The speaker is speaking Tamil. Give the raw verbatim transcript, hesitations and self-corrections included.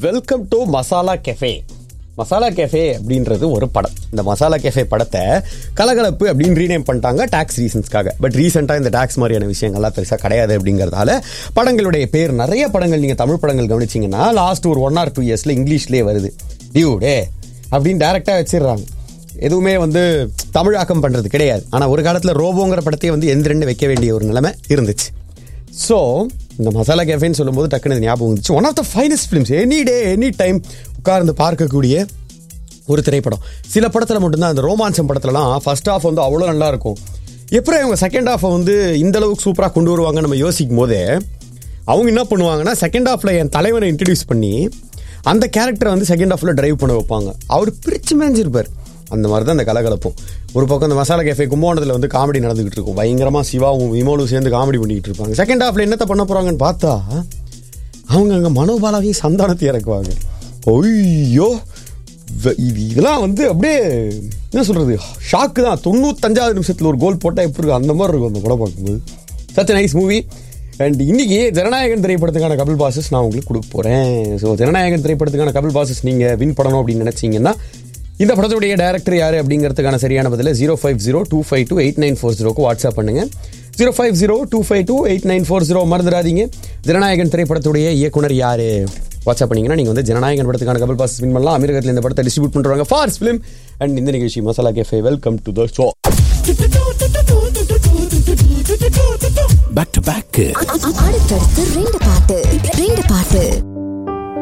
Welcome to masala cafe. Masala cafe அப்படின்றது ஒரு படம். இந்த மசாலா கெஃபே படத்தை கலகலப்பு அப்படின்னு ரீநேம் பண்ணிட்டாங்க டாக்ஸ் ரீசன்ஸ்க்காக. பட் ரீசெண்டாக இந்த டாக்ஸ் மாதிரியான விஷயங்கள்லாம் பெருசாக கிடையாது அப்படிங்கிறதால படங்களுடைய பேர் நிறைய படங்கள் நீங்கள் தமிழ் படங்கள் கவனிச்சிங்கன்னா லாஸ்ட் ஒரு ஒன் ஆர் டூ இயர்ஸில் இங்கிலீஷ்லேயே வருது. டியூடே அப்படின்னு டேரெக்டாக வச்சிடுறாங்க. எதுவுமே வந்து தமிழாக்கம் பண்ணுறது கிடையாது. ஆனால் ஒரு காலத்தில் ரோபோங்கிற படத்தையே வந்து எந்த ரெண்டு வைக்க வேண்டிய ஒரு நிலைமை இருந்துச்சு. ஸோ இந்த மசாலா கேஃபேன்னு சொல்லும்போது டக்குனு ஞாபகம் வந்துச்சு. One of the finest films, any day any time உட்கார்ந்து பார்க்கக்கூடிய ஒரு திரைப்படம். சில படத்தில் மட்டும்தான், அந்த ரோமான்சம் படத்துலலாம் ஃபர்ஸ்ட் ஹாஃப் வந்து அவ்வளோ நல்லா இருக்கும். எப்படி அவங்க செகண்ட் ஹாஃபை வந்து இந்த அளவுக்கு சூப்பராக கொண்டு வருவாங்க நம்ம யோசிக்கும் போதே அவங்க என்ன பண்ணுவாங்கன்னா, செகண்ட் ஹாஃபில் என் தலைவனை இன்ட்ரடியூஸ் பண்ணி அந்த கேரக்டரை வந்து செகண்ட் ஹாஃபில் டிரைவ் பண்ண வைப்பாங்க. அவர் பிரிச்சு மேஞ்சிருப்பார். அந்த மாதிரி தான் இந்த கலகலப்பும். ஒரு பக்கம் இந்த மசாலா கேஃபே கும்பகோணத்தில் வந்து காமெடி நடந்துகிட்டு இருக்கும். பயங்கரமாக சிவாவும் விமோலும் சேர்ந்து காமெடி பண்ணிக்கிட்டு இருப்பாங்க. செகண்ட் ஹாஃபில் என்னத்தை பண்ண போகிறாங்கன்னு பார்த்தா அவங்க அங்கே மனோபாலாவையும் சந்தானத்தை இறக்குவாங்க. ஒய்யோ, இது இதெல்லாம் வந்து அப்படியே என்ன சொல்கிறது, ஷாக்கு தான். தொண்ணூத்தஞ்சாவது நிமிஷத்தில் ஒரு கோல் போட்டால் எப்படி இருக்கும் அந்த மாதிரி இருக்கும் அந்த படம் பார்க்கும்போது. Such nice movie. அண்ட் இன்னைக்கு ஜனநாயகன் திரைப்படத்துக்கான கபில் பாசஸ் நான் உங்களுக்கு கொடுக்க போகிறேன். ஸோ ஜனநாயகன் திரைப்படத்துக்கான கபில் பாசஸ் நீங்கள் வின் பண்ணணும் அப்படின்னு நினச்சிங்கன்னா இந்த படத்துடைய டைரக்டர் யார் அப்படிங்கிறதுக்கான சரியான பதில் zero five zero two five two eight nine four ஜீரோக்கு வாட்ஸ்அப் பண்ணுங்க. Zero five zero two five two eight nine four zero மறந்துடாதீங்க. ஜனநாயகன் திரைப்படத்துடைய இயக்குனர் யார் வாட்ஸ்அப் பண்ணீங்கன்னா நீங்கள் வந்து ஜனநாயகன் படத்துக்கான கபில் பாசஸ் வின் பண்ணலாம். அமெரிக்கத்தில் இந்த படத்தை டிஸ்ட்ரிபியூட் பண்ணுறாங்க ஃபார்ஸ் ஃபிலிம். அண்ட் இந்த நிகழ்ச்சி masala cafe. Welcome to the show. Back to back அடுத்தடுத்து ரெண்டு பாட்டு ரெண்டு பாட்டு